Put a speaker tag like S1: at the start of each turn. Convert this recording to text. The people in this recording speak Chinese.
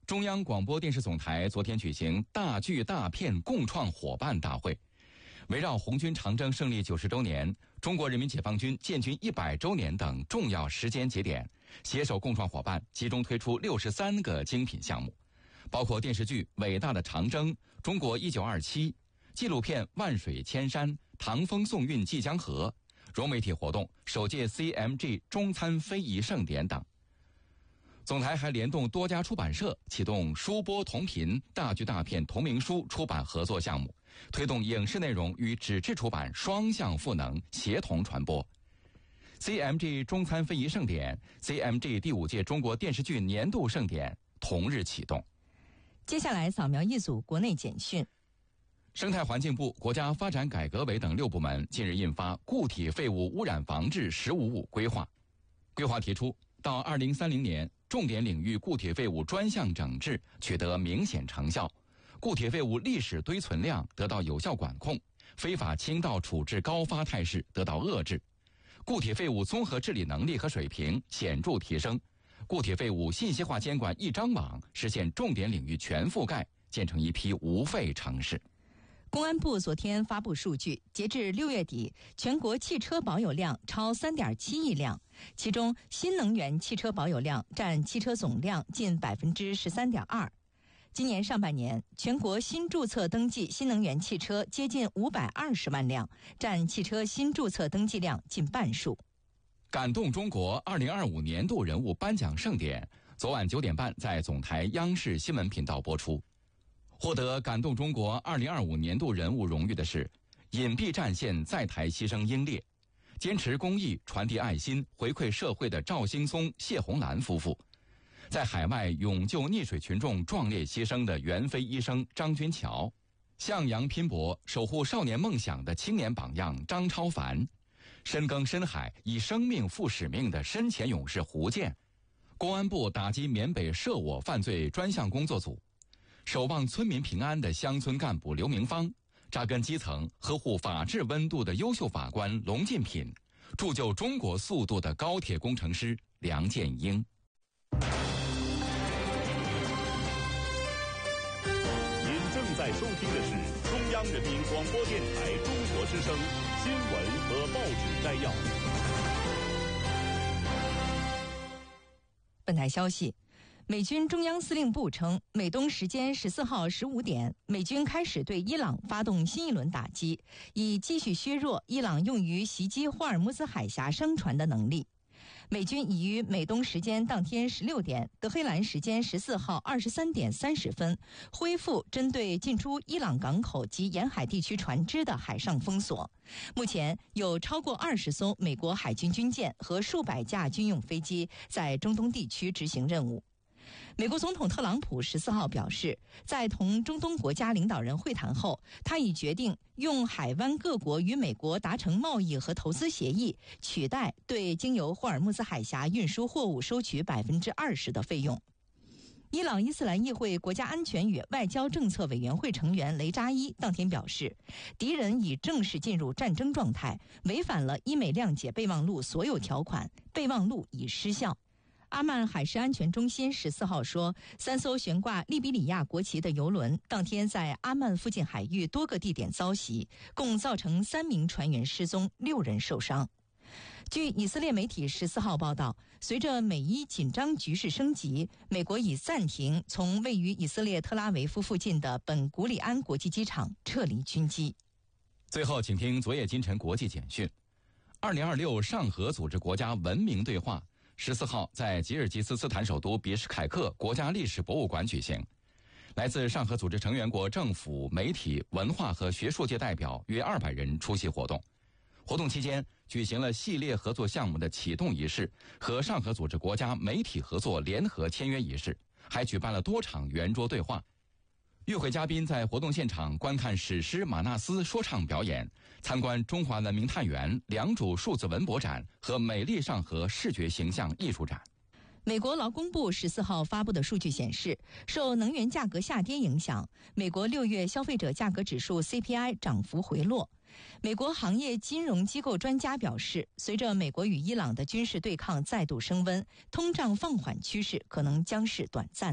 S1: 中央广播电视总台昨天举行大剧大片共创伙伴大会，围绕红军长征胜利90周年、中国人民解放军建军100周年等重要时间节点，携手共创伙伴集中推出63个精品项目，包括电视剧《伟大的长征》、中国1927、纪录片《万水千山》、唐风宋韵济江河、融媒体活动首届 CMG 中餐非遗盛典等。总台还联动多家出版社启动书播同频大剧大片同名书出版合作项目，推动影视内容与纸质出版双向赋能协同传播。CMG 中餐非遗盛典、CMG 第5届中国电视剧年度盛典同日启动。
S2: 接下来扫描一组国内简讯。
S1: 生态环境部、国家发展改革委等6部门近日印发《固体废物污染防治“十五五”规划》。规划提出，到2030年，重点领域固体废物专项整治取得明显成效，固体废物历史堆存量得到有效管控，非法倾倒处置高发态势得到遏制，固体废物综合治理能力和水平显著提升，固体废物信息化监管一张网实现重点领域全覆盖，建成一批无废城市。
S2: 公安部昨天发布数据，截至6月底，全国汽车保有量超 3.7 亿辆，其中新能源汽车保有量占汽车总量近 13.2%。今年上半年，全国新注册登记新能源汽车接近520万辆，占汽车新注册登记量近半数。
S1: 感动中国2025年度人物颁奖盛典昨晚9点半在总台央视新闻频道播出。获得感动中国2025年度人物荣誉的是隐蔽战线在台牺牲英烈，坚持公益、传递爱心、回馈社会的赵兴松、谢红兰夫妇，在海外勇救溺水群众壮烈牺牲的袁飞医生张军桥，向阳拼搏守护少年梦想的青年榜样张超凡，深耕深海以生命负使命的深潜勇士胡健，公安部打击缅北涉我犯罪专项工作组，守望村民平安的乡村干部刘明芳，扎根基层呵护法治温度的优秀法官龙进品，铸就中国速度的高铁工程师梁建英。
S3: 您正在收听的是中央人民广播电台中国之声新闻和报纸摘要。
S2: 本台消息，美军中央司令部称，美东时间14号15点，美军开始对伊朗发动新一轮打击，以继续削弱伊朗用于袭击霍尔木兹海峡商船的能力。美军已于美东时间当天16点、德黑兰时间14号23点30分恢复针对进出伊朗港口及沿海地区船只的海上封锁。目前有超过20艘美国海军军舰和数百架军用飞机在中东地区执行任务。美国总统特朗普14号表示，在同中东国家领导人会谈后，他已决定用海湾各国与美国达成贸易和投资协议，取代对经由霍尔木兹海峡运输货物收取 20% 的费用。伊朗伊斯兰议会国家安全与外交政策委员会成员雷扎伊当天表示，敌人已正式进入战争状态，违反了伊美谅解备忘录所有条款，备忘录已失效。阿曼海事安全中心14号说，3艘悬挂利比里亚国旗的邮轮当天在阿曼附近海域多个地点遭袭，共造成3名船员失踪，6人受伤。据以色列媒体14号报道，随着美伊紧张局势升级，美国已暂停从位于以色列特拉维夫附近的本古里安国际机场撤离军机。
S1: 最后，请听昨夜今晨国际简讯。2026上合组织国家文明对话14号在吉尔吉斯斯坦首都比什凯克国家历史博物馆举行，来自上合组织成员国政府、媒体、文化和学术界代表约200人出席活动。活动期间举行了系列合作项目的启动仪式和上合组织国家媒体合作联合签约仪式，还举办了多场圆桌对话。与会嘉宾在活动现场观看史诗马纳斯说唱表演，参观中华文明探源、良渚数字文博展和美丽上合视觉形象艺术展。
S2: 美国劳工部14号发布的数据显示，受能源价格下跌影响，美国6月消费者价格指数 CPI 涨幅回落。美国行业金融机构专家表示，随着美国与伊朗的军事对抗再度升温，通胀放缓趋势可能将是短暂。